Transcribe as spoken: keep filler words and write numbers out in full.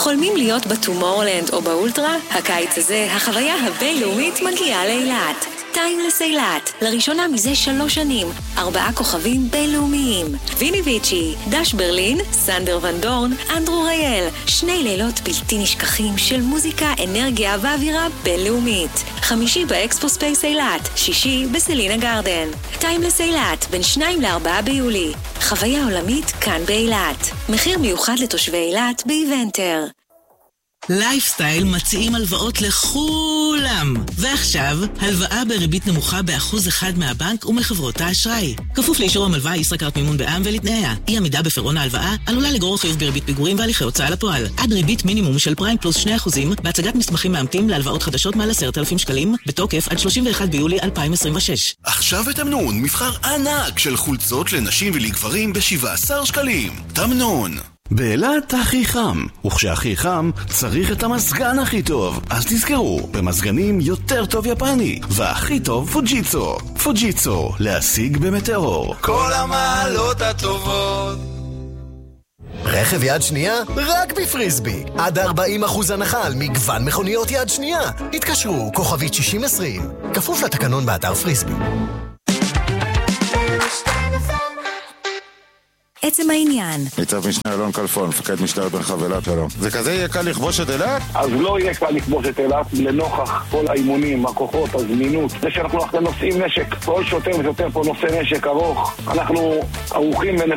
חולמים להיות בטומורלנד או באולטרה? הקיץ הזה, החוויה הבינלאומית מגיעה לאילת. טיימלס אילת, לראשונה מזה שלוש שנים, ארבעה כוכבים בינלאומיים. ויני ויצ'י, דש ברלין, סנדר ון דורן, אנדרו רייל, שני לילות בלתי נשכחים של מוזיקה, אנרגיה ואווירה בינלאומית. חמישי באקספו ספייס אילת, שישי בסלינה גרדן. טיימלס אילת, בין שניים לארבעה ביולי. חוויה עולמית כאן באילת. מחיר מיוחד לתושבי אילת באיבנטר. לייפסטייל מציעים הלוואות לכולם. ועכשיו, הלוואה בריבית נמוכה באחוז אחד מהבנק ומחברות האשראי. כפוף לאישור המלווה ישראכרט מימון בע"מ ולתנאיה. אי עמידה בפירעון ההלוואה עלולה לגרור חיוב בריבית פיגורים והליכי הוצאה לפועל. עד ריבית מינימום של פריים פלוס שני אחוזים בהצגת מסמכים מאמתים להלוואות חדשות מעל עשרת אלפים שקלים, בתוקף עד שלושים ואחד ביולי אלפיים עשרים ושש. עכשיו בתמנון מבחר ענק של חולצות לנשים ולגברים ב-שבעה עשר שקלים. תמנון. באילת הכי חם, וכשהכי חם צריך את המזגן הכי טוב. אז תזכרו, במזגנים יותר טוב יפני, והכי טוב פוג'יצו. פוג'יצו, להשיג במטאור. כל המעלות הטובות. רכב יד שנייה? רק בפריסבי. עד ארבעים אחוז הנחה על מגוון מכוניות יד שנייה. התקשרו, כוכבית שישים עשרים. כפוף לתקנון באתר פריסבי. עצם העניין. ניצב משנה אלון כלפון, מפקד משטרת מרחב אילת. שלום. זה כזה יהיה קל לכבוש את אילת? אז לא יהיה קל לכבוש את אילת לנוכח כל האימונים, הכוחות, הזמינות. זה שאנחנו נושאים נשק, כל שוטר ושוטר פה נושא נשק ארוך. אנחנו ערוכים ונכונים.